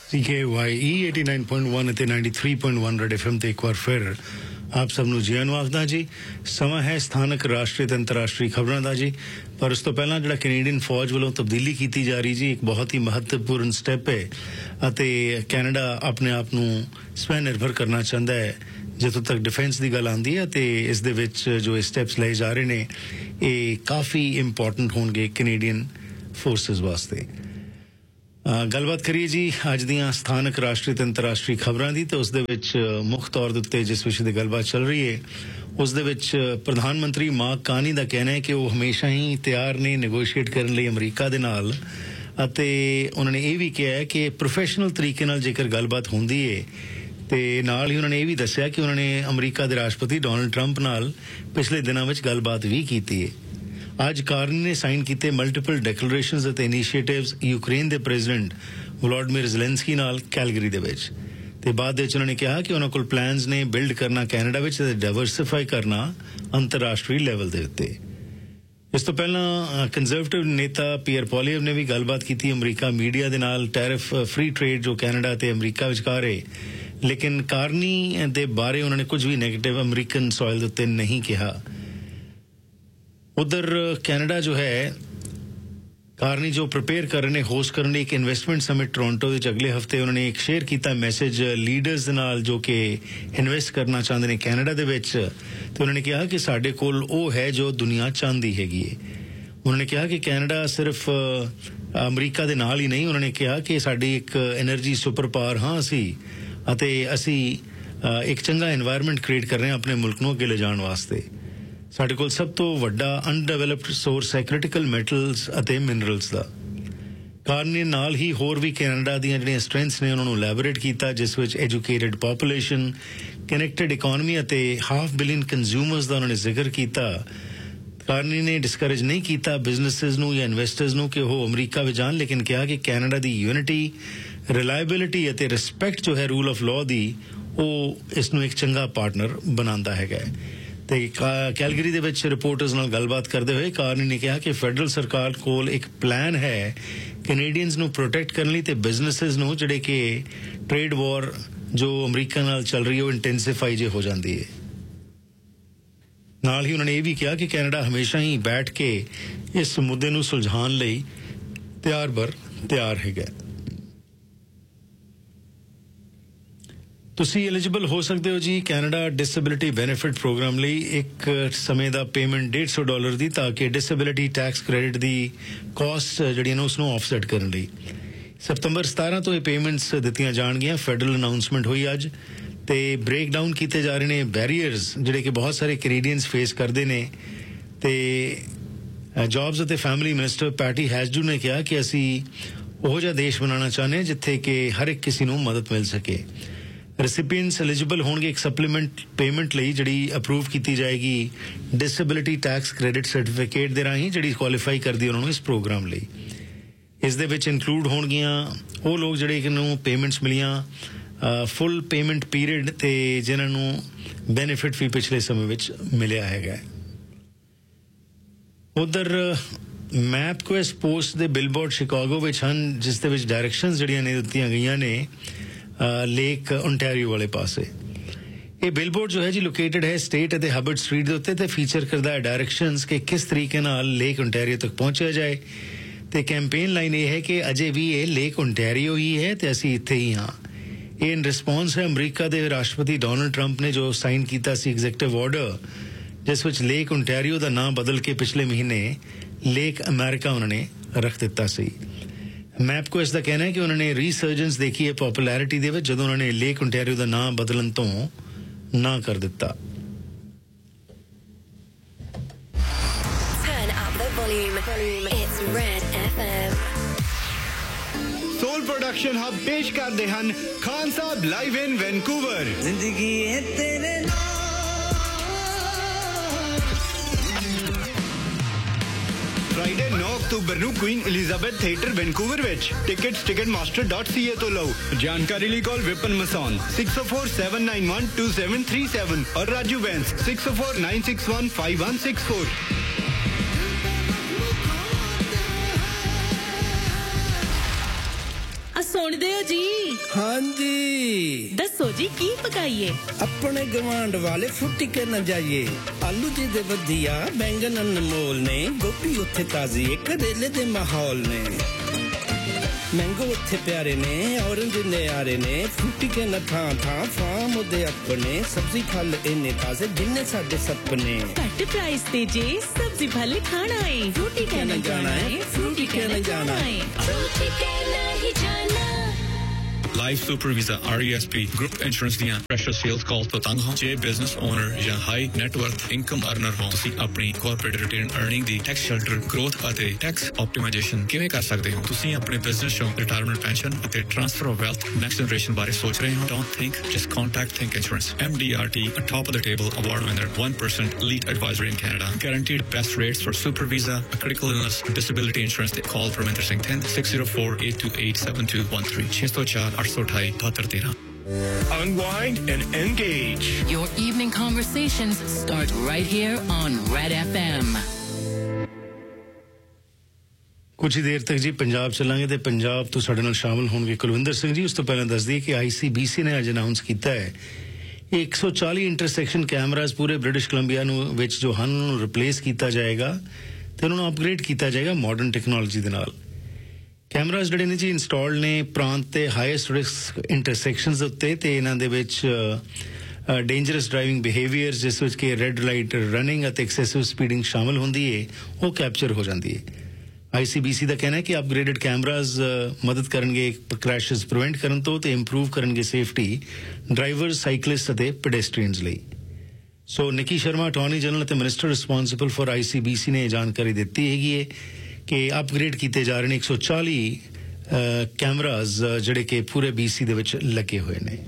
CKYE 89.1 ਅਤੇ 93.1 red FM ਤੇ ਇੱਕ ਵਾਰ ਫਿਰ ਆਪ ਸਭ ਨੂੰ ਜੀ ਆਇਆਂ ਨੂੰ ਆਖਦਾ ਜੀ। ਸਮਾਂ ਹੈ ਸਥਾਨਕ, ਰਾਸ਼ਟਰੀ ਤੇ ਅੰਤਰਰਾਸ਼ਟਰੀ ਖਬਰਾਂ ਦਾ ਜੀ। ਪਰ ਉਸ ਤੋਂ ਪਹਿਲਾਂ ਜਿਹੜਾ ਕੈਨੇਡੀਅਨ ਫੌਜ ਵੱਲੋਂ ਤਬਦੀਲੀ ਕੀਤੀ ਜਾ ਰਹੀ ਜੀ, ਇੱਕ ਬਹੁਤ ਹੀ ਮਹੱਤਵਪੂਰਨ ਸਟੈਪ ਹੈ ਅਤੇ ਕੈਨੇਡਾ ਆਪਣੇ ਆਪ ਨੂੰ ਸਵੈ ਨਿਰਭਰ ਕਰਨਾ ਚਾਹੁੰਦਾ ਹੈ ਜਿੱਥੋਂ ਤੱਕ ਡਿਫੈਂਸ ਦੀ ਗੱਲ ਆਉਂਦੀ ਹੈ। ਤੇ ਇਸ ਦੇ ਵਿੱਚ ਜੋ ਇਹ ਸਟੈਪਸ ਲਏ ਜਾ ਰਹੇ ਨੇ ਇਹ ਕਾਫੀ ਇੰਪੋਰਟੈਂਟ ਹੋਣਗੇ ਕੈਨੇਡੀਅਨ ਫੋਰਸਿਸ ਵਾਸਤੇ। ਗੱਲਬਾਤ ਕਰੀਏ ਜੀ ਅੱਜ ਦੀਆਂ ਸਥਾਨਕ, ਰਾਸ਼ਟਰੀ ਤੇ ਅੰਤਰਰਾਸ਼ਟਰੀ ਖਬਰਾਂ ਦੀ। ਤੇ ਉਸ ਦੇ ਵਿੱਚ ਮੁੱਖ ਤੌਰ ਦੇ ਉੱਤੇ ਜਿਸ ਵਿਸ਼ੇ ਦੀ ਗੱਲਬਾਤ ਚੱਲ ਰਹੀ ਹੈ ਉਸ ਦੇ ਵਿੱਚ ਪ੍ਰਧਾਨ ਮੰਤਰੀ ਮਾਰਕ ਕਾਰਨੀ ਦਾ ਕਹਿਣਾ ਹੈ ਕਿ ਉਹ ਹਮੇਸ਼ਾ ਹੀ ਤਿਆਰ ਨੇ ਨੈਗੋਸ਼ੀਏਟ ਕਰਨ ਲਈ ਅਮਰੀਕਾ ਦੇ ਨਾਲ, ਅਤੇ ਉਹਨਾਂ ਨੇ ਇਹ ਵੀ ਕਿਹਾ ਹੈ ਕਿ ਪ੍ਰੋਫੈਸ਼ਨਲ ਤਰੀਕੇ ਨਾਲ ਜੇਕਰ ਗੱਲਬਾਤ ਹੁੰਦੀ ਹੈ। ਤੇ ਨਾਲ ਹੀ ਉਹਨਾਂ ਨੇ ਇਹ ਵੀ ਦੱਸਿਆ ਕਿ ਉਹਨਾਂ ਨੇ ਅਮਰੀਕਾ ਦੇ ਰਾਸ਼ਟਰਪਤੀ ਡੋਨਲਡ ਟਰੰਪ ਨਾਲ ਪਿਛਲੇ ਦਿਨਾਂ ਵਿੱਚ ਗੱਲਬਾਤ ਵੀ ਕੀਤੀ ਹੈ। ਅੱਜ ਕਾਰਨੀ ਨੇ ਸਾਈਨ ਕੀਤੇ ਮਲਟੀਪਲ ਡੈਕਲਰੇਸ਼ਨਸ ਅਤੇ ਇਨੀਸ਼ੀਏਟਿਵਸ ਯੂਕਰੇਨ ਦੇ ਪ੍ਰੈਜ਼ੀਡੈਂਟ ਵਲੋਡੀਮੀਰ ਜ਼ੈਲੈਂਸਕੀ ਨਾਲ ਕੈਲਗਰੀ ਦੇ ਵਿੱਚ। ਤੇ ਬਾਅਦ ਵਿੱਚ ਉਹਨਾਂ ਨੇ ਕਿਹਾ ਕਿ ਉਹਨਾਂ ਕੋਲ ਪਲਾਨਸ ਨੇ ਬਿਲਡ ਕਰਨਾ ਕੈਨੇਡਾ ਵਿੱਚ ਅਤੇ ਡਾਇਵਰਸਿਫਾਈ ਕਰਨਾ ਅੰਤਰਰਾਸ਼ਟਰੀ ਲੈਵਲ ਦੇ ਉੱਤੇ। ਇਸ ਤੋਂ ਪਹਿਲਾਂ ਕੰਜ਼ਰਵੇਟਿਵ ਨੇਤਾ ਪੀਅਰ ਪੋਲੀਅਵ ਨੇ ਵੀ ਗੱਲਬਾਤ ਕੀਤੀ ਅਮਰੀਕਾ ਮੀਡੀਆ ਦੇ ਨਾਲ ਟੈਰਿਫ ਫ੍ਰੀ ਟ੍ਰੇਡ ਜੋ ਕੈਨੇਡਾ ਤੇ ਅਮਰੀਕਾ ਵਿਚਕਾਰ ਹੈ। ਲੇਕਿਨ ਕਾਰਨੀ ਦੇ ਬਾਰੇ ਉਹਨਾਂ ਨੇ ਕੁਝ ਵੀ ਨੈਗੇਟਿਵ ਅਮਰੀਕਨ ਸੋਇਲ ਦੇ ਉੱਤੇ ਨਹੀਂ ਕਿਹਾ। ਉਧਰ ਕੈਨੇਡਾ ਜੋ ਹੈ ਕਾਰਨੀ ਜੋ ਪ੍ਰਿਪੇਅਰ ਕਰ ਰਹੇ ਨੇ ਹੋਸਟ ਕਰਨ ਲਈ ਇੱਕ ਇਨਵੈਸਟਮੈਂਟ ਸਮਿਟ ਟੋਰਾਂਟੋ ਵਿੱਚ ਅਗਲੇ ਹਫਤੇ। ਉਹਨਾਂ ਨੇ ਇੱਕ ਸ਼ੇਅਰ ਕੀਤਾ ਮੈਸੇਜ ਲੀਡਰਸ ਦੇ ਨਾਲ ਜੋ ਕਿ ਇਨਵੈਸਟ ਕਰਨਾ ਚਾਹੁੰਦੇ ਨੇ ਕੈਨੇਡਾ ਦੇ ਵਿੱਚ। ਤੇ ਉਹਨਾਂ ਨੇ ਕਿਹਾ ਕਿ ਸਾਡੇ ਕੋਲ ਉਹ ਹੈ ਜੋ ਦੁਨੀਆ ਚਾਹੁੰਦੀ ਹੈਗੀ ਹੈ। ਉਹਨਾਂ ਨੇ ਕਿਹਾ ਕਿ ਕੈਨੇਡਾ ਸਿਰਫ ਅਮਰੀਕਾ ਦੇ ਨਾਲ ਹੀ ਨਹੀਂ, ਉਹਨਾਂ ਨੇ ਕਿਹਾ ਕਿ ਸਾਡੀ ਇੱਕ ਐਨਰਜੀ ਸੁਪਰ ਪਾਵਰ ਹਾਂ ਅਸੀਂ, ਅਤੇ ਅਸੀਂ ਇੱਕ ਚੰਗਾ এনवायरमेंट ਕ੍ਰੀਏਟ ਕਰ ਰਹੇ ਹਾਂ ਆਪਣੇ ਮੁਲਕ ਨੂੰ ਅੱਗੇ ਲਿਜਾਣ ਵਾਸਤੇ। ਸਾਡੇ ਕੋਲ ਸਭ ਤੋਂ ਵੱਡਾ ਅਨਡਿਵੈਲਪਡ ਸੋਰਸ ਹੈ ਕ੍ਰਿਟੀਕਲ ਮੈਟਲਸ ਅਤੇ ਮਿਨਰਲਸ ਦਾ। ਕਾਰਨੀ ਨਾਲ ਹੀ ਹੋਰ ਵੀ ਕੈਨੇਡਾ ਦੀਆਂ ਜਿਹੜੀਆਂ ਸਟਰੈਂਥਸ ਨੇ ਉਹਨਾਂ ਨੂੰ ਇਲੈਬੋਰੇਟ ਕੀਤਾ, ਜਿਸ ਵਿੱਚ ਐਜੂਕੇਟਡ ਪਾਪੂਲੇਸ਼ਨ, ਕਨੈਕਟਡ ਇਕੋਨਮੀ ਅਤੇ 500 ਮਿਲੀਅਨ ਕੰਜ਼ਿਊਮਰਸ ਦਾ ਉਹਨਾਂ ਨੇ ਜ਼ਿਕਰ ਕੀਤਾ। ਕਾਰਨੀ ਨੇ ਡਿਸਕਰੇਜ ਨਹੀਂ ਕੀਤਾ ਬਿਜ਼ਨੈਸਿਸ ਨੂੰ ਜਾਂ ਇਨਵੈਸਟਰਸ ਨੂੰ ਕਿ ਉਹ ਅਮਰੀਕਾ ਵਿੱਚ ਜਾਣ, ਲੇਕਿਨ ਕਿਹਾ ਕਿ ਕੈਨੇਡਾ ਦੀ ਯੂਨਿਟੀ, ਰਿਲਾਇਬਿਲਿਟੀ ਅਤੇ ਰਿਸਪੈਕਟ ਜੋ ਹੈ ਰੂਲ ਆਫ ਲਾਅ ਦੀ, ਉਹ ਇਸ ਨੂੰ ਇੱਕ ਚੰਗਾ ਪਾਰਟਨਰ ਬਣਾਉਂਦਾ ਹੈਗਾ। ਤੇ ਕੈਲਗਰੀ ਦੇ ਵਿੱਚ ਰਿਪੋਰਟਰਸ ਨਾਲ ਗੱਲਬਾਤ ਕਰਦੇ ਹੋਏ ਕਾਰਨੀ ਨੇ ਕਿਹਾ ਕਿ ਫੈਡਰਲ ਸਰਕਾਰ ਕੋਲ ਇੱਕ ਪਲਾਨ ਹੈ ਕੈਨੇਡੀਅਨਸ ਨੂੰ ਪ੍ਰੋਟੈਕਟ ਕਰਨ ਲਈ ਤੇ ਬਿਜ਼ਨੈਸਿਸ ਨੂੰ, ਜਿਹੜੇ ਕਿ ਟ੍ਰੇਡ ਵਾਰ ਜੋ ਅਮਰੀਕਾ ਨਾਲ ਚੱਲ ਰਹੀ ਹੈ ਉਹ ਇੰਟੈਂਸੀਫਾਈ ਜੇ ਹੋ ਜਾਂਦੀ ਹੈ। ਨਾਲ ਹੀ ਉਹਨਾਂ ਨੇ ਇਹ ਵੀ ਕਿਹਾ ਕਿ ਕੈਨੇਡਾ ਹਮੇਸ਼ਾ ਹੀ ਬੈਠ ਕੇ ਇਸ ਮੁੱਦੇ ਨੂੰ ਸੁਲਝਾਉਣ ਲਈ ਤਿਆਰ ਹੈਗਾ। ਤੁਸੀਂ ਐਲੀਜੀਬਲ ਹੋ ਸਕਦੇ ਹੋ ਜੀ ਕੈਨੇਡਾ ਡਿਸੇਬਿਲਿਟੀ ਬੈਨੀਫਿਟ ਪ੍ਰੋਗਰਾਮ ਲਈ ਇੱਕ ਸਮੇਂ ਦਾ ਪੇਮੈਂਟ $150 ਦੀ, ਤਾਂ ਕਿ ਡਿਸੇਬਿਲਿਟੀ ਟੈਕਸ ਕ੍ਰੈਡਿਟ ਦੀ ਕਾਸਟ ਜਿਹੜੀਆਂ ਨੇ ਉਸ ਨੂੰ ਆਫਸੈਟ ਕਰਨ ਲਈ। ਸਤੰਬਰ 17 ਤੋਂ ਇਹ ਪੇਮੈਂਟਸ ਦਿੱਤੀਆਂ ਜਾਣਗੀਆਂ। ਫੈਡਰਲ ਅਨਾਉਂਸਮੈਂਟ ਹੋਈ ਅੱਜ ਤੇ ਬ੍ਰੇਕ ਡਾਊਨ ਕੀਤੇ ਜਾ ਰਹੇ ਨੇ ਬੈਰੀਅਰਸ ਜਿਹੜੇ ਕਿ ਬਹੁਤ ਸਾਰੇ ਕੈਨੇਡੀਅਨਸ ਫੇਸ ਕਰਦੇ ਨੇ। ਤੇ ਜੌਬਸ ਅਤੇ ਫੈਮਿਲੀ ਮਿਨਿਸਟਰ ਪੈਟੀ ਹੈਜ਼ਜੂ ਨੇ ਕਿਹਾ ਕਿ ਅਸੀਂ ਉਹ ਜਿਹਾ ਦੇਸ਼ ਬਣਾਉਣਾ ਚਾਹੁੰਦੇ ਹਾਂ ਜਿੱਥੇ ਕਿ ਹਰ ਇੱਕ ਕਿਸੇ ਨੂੰ ਮਦਦ ਮਿਲ ਸਕੇ। ਰੈਸਿਪੀਐਂਟਸ ਐਲੀਜੀਬਲ ਹੋਣਗੇ ਇੱਕ ਸਪਲੀਮੈਂਟ ਪੇਮੈਂਟ ਲਈ ਜਿਹੜੀ ਅਪਰੂਵ ਕੀਤੀ ਜਾਏਗੀ ਡਿਸੇਬਿਲਿਟੀ ਟੈਕਸ ਕ੍ਰੈਡਿਟ ਸਰਟੀਫਿਕੇਟ ਦੇ ਰਾਹੀਂ, ਜਿਹੜੀ ਕੁਆਲੀਫਾਈ ਕਰਦੀ ਉਹਨਾਂ ਨੂੰ ਇਸ ਪ੍ਰੋਗਰਾਮ ਲਈ। ਇਸ ਦੇ ਵਿੱਚ ਇਨਕਲੂਡ ਹੋਣਗੀਆਂ ਉਹ ਲੋਕ ਜਿਹੜੇ ਕਿ ਨੂੰ ਪੇਮੈਂਟਸ ਮਿਲੀਆਂ ਫੁੱਲ ਪੇਮੈਂਟ ਪੀਰੀਅਡ ਤੇ ਜਿਨ੍ਹਾਂ ਨੂੰ ਬੈਨੀਫਿਟ ਵੀ ਪਿਛਲੇ ਸਮੇਂ ਵਿੱਚ ਮਿਲਿਆ ਹੈਗਾ। ਉਧਰ ਮੈਪਕੁਐਸਟ ਪੋਸਟ ਦੇ ਬਿਲਬੋਰਡ ਸ਼ਿਕਾਗੋ ਵਿੱਚ ਹਨ, ਜਿਸ ਦੇ ਵਿੱਚ ਡਾਇਰੈਕਸ਼ਨਸ ਜਿਹੜੀਆਂ ਨੇ ਦਿੱਤੀਆਂ ਗਈਆਂ ਨੇ ਲੇਕ ਓਨਟਾਰੀਓ ਵਾਲੇ ਪਾਸੇ। ਇਹ ਬਿਲਬੋਰਡ ਜੋ ਹੈ ਜੀ ਲੋਕੇਟਡ ਹੈ ਸਟੇਟ ਅਤੇ ਹਬਰਟ ਸਟਰੀਟ ਦੇ ਉੱਤੇ ਤੇ ਫੀਚਰ ਕਰਦਾ ਹੈ ਡਾਇਰੈਕਸ਼ਨਸ ਕਿ ਕਿਸ ਤਰੀਕੇ ਨਾਲ ਲੇਕ ਓਨਟਾਰੀਓ ਤੱਕ ਪਹੁੰਚਿਆ ਜਾਏ। ਤੇ ਕੈਂਪੇਨ ਲਾਈਨ ਇਹ ਹੈ ਕਿ ਅਜੇ ਵੀ ਇਹ ਲੇਕ ਓਨਟਾਰੀਓ ਹੀ ਹੈ ਤੇ ਅਸੀਂ ਇੱਥੇ ਹੀ ਹਾਂ। ਇਹ ਇਨ ਰਿਸਪੌਂਸ ਹੈ ਅਮਰੀਕਾ ਦੇ ਰਾਸ਼ਟਰਪਤੀ ਡੋਨਲਡ ਟਰੰਪ ਨੇ ਜੋ ਸਾਈਨ ਕੀਤਾ ਸੀ ਐਗਜ਼ੈਕਟਿਵ ਆਰਡਰ, ਜਿਸ ਵਿੱਚ ਲੇਕ ਓਨਟਾਰੀਓ ਦਾ ਨਾਮ ਬਦਲ ਕੇ ਪਿਛਲੇ ਮਹੀਨੇ ਲੇਕ ਅਮਰੀਕਾ ਉਹਨਾਂ ਨੇ ਰੱਖ ਦਿੱਤਾ ਸੀ। ਮੈਪਕੁਐਸਟ ਦਾ ਕਹਿਣਾ ਹੈ ਕਿ ਉਹਨਾਂ ਨੇ ਰੀਸਰਜੈਂਸ ਦੇਖੀ ਹੈ ਪਪੂਲੈਰਿਟੀ ਦੇ ਵਿੱਚ ਜਦੋਂ ਉਹਨਾਂ ਨੇ ਲੇਕ ਓਨਟਾਰੀਓ ਦਾ ਨਾਮ ਬਦਲਣ ਤੋਂ ਨਾ ਕਰ ਦਿੱਤਾ। ਸੋਲ ਪ੍ਰੋਡਕਸ਼ਨ ਹਬ ਪੇਸ਼ ਕਰਦੇ ਹਨ ਖਾਨ ਸਾਹਿਬ ਲਾਈਵ ਇਨ ਵੈਨਕੂਵਰ। ਜ਼ਿੰਦਗੀ ਹੈ ਤੇਰੇ ਨਾਲ। ਫਰਾਈਡੇ 9 ਅਕਤੂਬਰ ਨੂੰ ਕੁਈਨ ਐਲਿਜ਼ਾਬੈਥ ਥੀਏਟਰ ਵੈਨਕੂਵਰ ਵਿੱਚ। ਟਿਕਟਸ ticketmaster.ca ਤੋਂ ਲਓ। ਜਾਣਕਾਰੀ ਲਈ ਕਾਲ ਵਿਪਨ ਮਸੌਨ 6047912737 ਔਰ ਰਾਜੂ ਬੈਂਸ 6049615164। ਸੁਣਦੇ ਹੋ ਜੀ? ਹਾਂਜੀ ਦੱਸੋ ਜੀ ਕੀ ਪਕਾਈਏ? ਆਪਣੇ ਗਵਾਂਡ ਵਾਲੇ ਫੁੱਟੀ ਕੇ ਨਾ ਜਾਈਏ ਆਲੂ ਜੀ ਦੇ ਵਧੀਆ ਬੈਂਗਣ ਅਨਮੋਲ ਨੇ ਗੋਭੀ ਉੱਥੇ ਤਾਜ਼ੀ ਕਰੇਲੇ ਦੇ ਮਾਹੌਲ ਨੇ मैंगो उत्थे प्यारे ने ऑरेंज ने आरे ने फ्रूटी के न थां थां फार्म उदे अपने सब्जी फल इन्ने ताजे जिन्ने साडे सपने घट प्राइस ते जे सब्जी फल खाना है फ्रूटी के न जाना है फ्रूटी के न जाना है फ्रूटी के न ही जाना Life Super Visa RESP Group Insurance ਦੀਆਂ special sales calls ਤੋਂ ਤੰਗ ਹੋ ਜੇ business owner ਜਾਂ high net worth income earner ਹੋ ਤੁਸੀਂ ਆਪਣੀ corporate return earning ਦੀ tax shelter growth ਅਤੇ tax optimization ਕਿਵੇਂ ਕਰ ਸਕਦੇ ਹੋ ਤੁਸੀਂ ਆਪਣੇ business ਤੋਂ retirement pension ਅਤੇ transfer of wealth next generation ਬਾਰੇ ਸੋਚ ਰਹੇ ਹੋ don't think just contact Think Insurance MDRT a top of the table award winner 1% elite advisory in Canada guaranteed best rates for Super Visa a critical illness disability insurance they call Parminder Singh 10 604-828-7213 604 Unwind and engage. Your evening conversations start right here on Red FM. ਕੁਝ ਹੀ ਦੇਰ ਤੱਕ ਜੀ ਪੰਜਾਬ ਚੱਲਾਂਗੇ ਤੇ ਪੰਜਾਬ ਤੋਂ ਸਾਡੇ ਨਾਲ ਸ਼ਾਮਲ ਹੋਣਗੇ ਕੁਲਵਿੰਦਰ ਸਿੰਘ ਜੀ। ਉਸ ਤੋਂ ਪਹਿਲਾਂ ਦੱਸ ਦਈਏ ਕਿ ICBC ਨੇ ਅੱਜ ਅਨਾਉਂਸ ਕੀਤਾ ਹੈ 140 ਇੰਟਰਸੈਕਸ਼ਨ ਕੈਮਰਾਜ਼ ਪੂਰੇ ਬ੍ਰਿਟਿਸ਼ ਕੋਲੰਬੀਆ ਨੂੰ ਵਿੱਚ ਜੋ ਹਨ ਉਹਨੂੰ ਰਿਪਲੇਸ ਕੀਤਾ ਜਾਏਗਾ ਤੇ ਉਹਨਾਂ ਨੂੰ ਅਪਗ੍ਰੇਡ ਕੀਤਾ ਜਾਏਗਾ ਮਾਡਰਨ ਟੈਕਨੋਲੋਜੀ ਦੇ ਨਾਲ। ਕੈਮਰਾਜ਼ ਜਿਹੜੇ ਨੇ ਜੀ ਇੰਸਟਾਲਡ ਨੇ ਪ੍ਰਾਂਤ ਤੇ ਹਾਈਐਸਟ ਰਿਸਕ ਇੰਟਰਸੈਕਸ਼ਨਸ ਉੱਤੇ ਤੇ ਇਹਨਾਂ ਦੇ ਵਿੱਚ ਡੇਂਜਰਸ ਡਰਾਈਵਿੰਗ ਬਿਹੇਵੀਅਰ ਜਿਸ ਵਿੱਚ ਕਿ ਰੈੱਡ ਲਾਈਟ ਰਨਿੰਗ ਅਤੇ ਐਕਸੈਸਿਵ ਸਪੀਡਿੰਗ ਸ਼ਾਮਲ ਹੁੰਦੀ ਹੈ ਉਹ ਕੈਪਚਰ ਹੋ ਜਾਂਦੀ ਹੈ। ICBC ਦਾ ਕਹਿਣਾ ਹੈ ਕਿ ਅਪਗ੍ਰੇਡਡ ਕੈਮਰਾਜ਼ ਮਦਦ ਕਰਨਗੇ ਕ੍ਰੈਸ਼ਸ ਪ੍ਰੀਵੈਂਟ ਕਰਨ ਤੋਂ ਤੇ ਇੰਪਰੂਵ ਕਰਨਗੇ ਸੇਫਟੀ ਡਰਾਈਵਰ ਸਾਈਕਲਿਸਟ ਅਤੇ ਪੈਡੈਸਟਰੀਅਨਸ ਲਈ। ਸੋ ਨਿੱਕੀ ਸ਼ਰਮਾ ਅਟਾਰਨੀ ਜਨਰਲ ਅਤੇ ਮਿਨਿਸਟਰ ਰਿਸਪੌਂਸਿਬਲ ਫॉर ICBC ਨੇ ਇਹ ਜਾਣਕਾਰੀ ਦਿੱਤੀ ਹੈਗੀ ਹੈ ਕਿ ਅਪਗ੍ਰੇਡ ਕੀਤੇ ਜਾ ਰਹੇ ਨੇ 140 ਕੈਮਰਾਜ਼ ਜਿਹੜੇ ਕਿ ਪੂਰੇ BC ਦੇ ਵਿੱਚ ਲੱਗੇ ਹੋਏ ਨੇ।